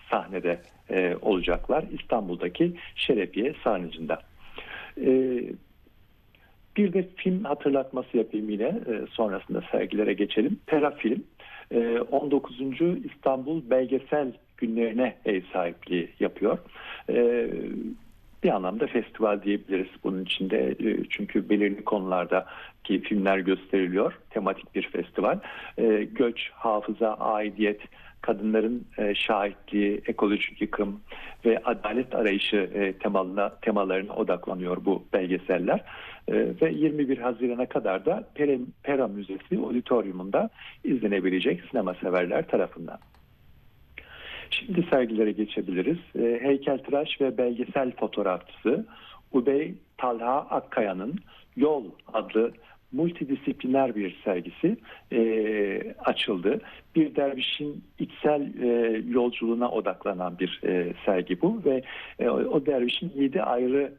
sahnede olacaklar. İstanbul'daki Şerefiye Sarnıcı'nda. Bir de film hatırlatması yapayım yine. Sonrasında sergilere geçelim. Pera Film 19. İstanbul Belgesel Günlerine ev sahipliği yapıyor. Bir anlamda festival diyebiliriz bunun içinde. Çünkü belirli konulardaki filmler gösteriliyor. Tematik bir festival. Göç, hafıza, aidiyet, kadınların şahitliği, ekolojik yıkım ve adalet arayışı temalarına odaklanıyor bu belgeseller. Ve 21 Haziran'a kadar da Pera Müzesi Auditorium'unda izlenebilecek sinema severler tarafından. Şimdi sergilere geçebiliriz. Heykeltıraş ve belgesel fotoğrafçısı Ubey Talha Akkaya'nın Yol adlı multidisipliner bir sergisi açıldı. Bir dervişin içsel yolculuğuna odaklanan bir sergi bu ve o dervişin 7 ayrı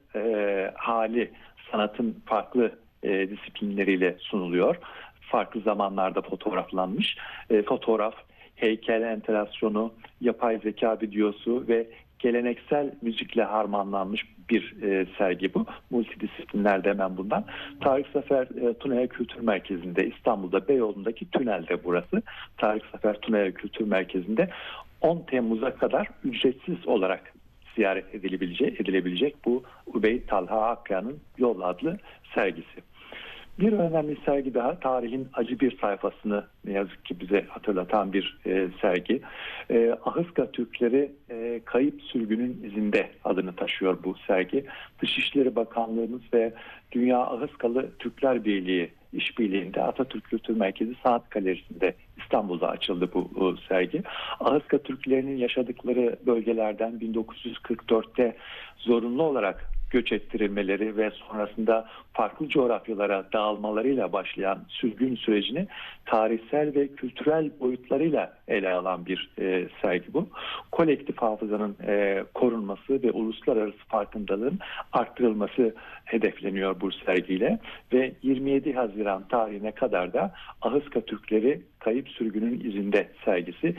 hali sanatın farklı disiplinleriyle sunuluyor. Farklı zamanlarda fotoğraflanmış. Fotoğraf, heykel enstalasyonu, yapay zeka videosu ve geleneksel müzikle harmanlanmış bir sergi bu. Multidisipliner demem bundan. Tarık Zafer Tuna'ya Kültür Merkezi'nde, İstanbul'da Beyoğlu'ndaki tünelde burası. Tarık Zafer Tuna'ya Kültür Merkezi'nde 10 Temmuz'a kadar ücretsiz olarak ziyaret edilebilecek bu Ubey Talha Akkaya'nın Yol adlı sergisi. Bir önemli sergi daha, tarihin acı bir sayfasını ne yazık ki bize hatırlatan bir sergi. Ahıska Türkleri Kayıp Sürgünün İzinde adını taşıyor bu sergi. Dışişleri Bakanlığımız ve Dünya Ahıskalı Türkler Birliği işbirliğinde Atatürk Kültür Merkezi Sanat Galerisi'nde İstanbul'da açıldı bu sergi. Ahıska Türklerinin yaşadıkları bölgelerden 1944'te zorunlu olarak göç ettirilmeleri ve sonrasında farklı coğrafyalara dağılmalarıyla başlayan sürgün sürecini tarihsel ve kültürel boyutlarıyla ele alan bir sergi bu. Kolektif hafızanın korunması ve uluslararası farkındalığın arttırılması hedefleniyor bu sergiyle ve 27 Haziran tarihine kadar da Ahıska Türkleri Kayıp Sürgünün İzinde sergisi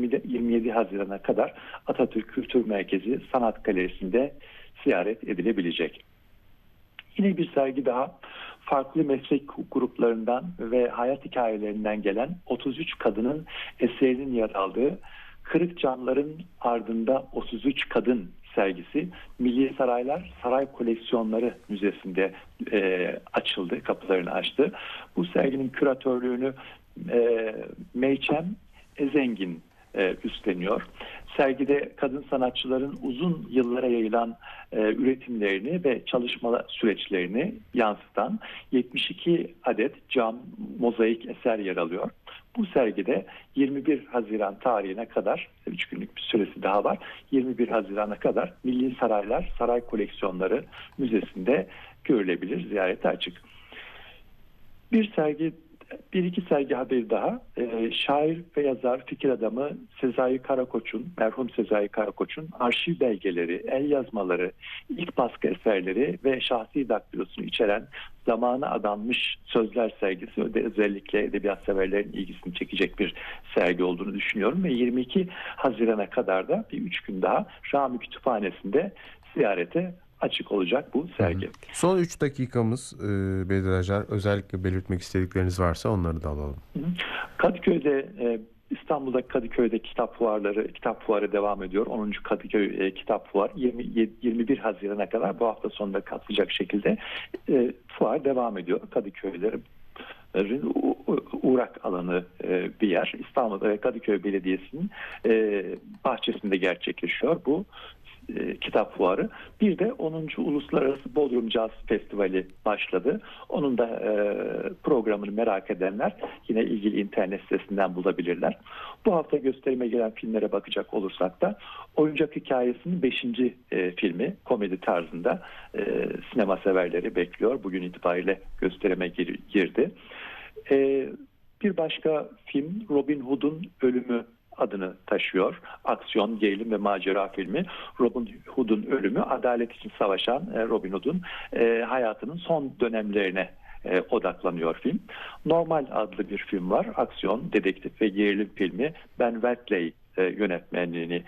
27 Haziran'a kadar Atatürk Kültür Merkezi Sanat Galerisi'nde ziyaret edilebilecek. Yine bir sergi daha, farklı meslek gruplarından ve hayat hikayelerinden gelen 33 kadının eserinin yer aldığı Kırık Camların Ardında 33 Kadın sergisi Milli Saraylar Saray Koleksiyonları Müzesi'nde açıldı, kapılarını açtı. Bu serginin küratörlüğünü Meyçem Ezengin üstleniyor. Sergide kadın sanatçıların uzun yıllara yayılan üretimlerini ve çalışma süreçlerini yansıtan 72 adet cam, mozaik eser yer alıyor. Bu sergide 21 Haziran tarihine kadar, 3 günlük bir süresi daha var, 21 Haziran'a kadar Milli Saraylar Saray Koleksiyonları Müzesi'nde görülebilir, ziyarete açık. Bir iki sergi haberi daha. Şair ve yazar, fikir adamı merhum Sezai Karakoç'un arşiv belgeleri, el yazmaları, ilk baskı eserleri ve şahsi daktilosunu içeren zamana adanmış sözler sergisi de özellikle edebiyat severlerin ilgisini çekecek bir sergi olduğunu düşünüyorum ve 22 Haziran'a kadar da bir 3 gün daha Rami Kütüphanesi'nde ziyarete açık olacak bu sergi. Son 3 dakikamız Bedir Acar. Özellikle belirtmek istedikleriniz varsa onları da alalım. Kadıköy'de, İstanbul'da Kadıköy'de kitap fuarı devam ediyor. 10. Kadıköy Kitap Fuarı 21 Haziran'a kadar bu hafta sonunda katılacak şekilde fuar devam ediyor. Kadıköy'lerin uğrak alanı bir yer. İstanbul'da Kadıköy Belediyesi'nin bahçesinde gerçekleşiyor bu kitap fuarı. Bir de 10. Uluslararası Bodrum Caz Festivali başladı. Onun da programını merak edenler yine ilgili internet sitesinden bulabilirler. Bu hafta gösterime gelen filmlere bakacak olursak da Oyuncak Hikayesi'nin 5. filmi komedi tarzında sinema severleri bekliyor. Bugün itibariyle gösterime girdi. Bir başka film Robin Hood'un Ölümü adını taşıyor. Aksiyon, gerilim ve macera filmi. Robin Hood'un ölümü, adalet için savaşan Robin Hood'un hayatının son dönemlerine odaklanıyor film. Normal adlı bir film var. Aksiyon, dedektif ve gerilim filmi. Ben Wheatley yönetmenliğini